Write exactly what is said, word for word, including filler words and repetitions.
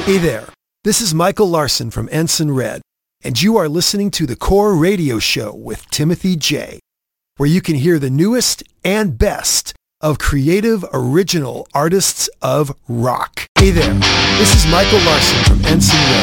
Hey there, this is Michael Larson from Ensign Red, and you are listening to the Core Radio Show with Timothy J, where you can hear the newest and best of creative, original artists of rock. Hey there, this is Michael Larson from Ensign Red.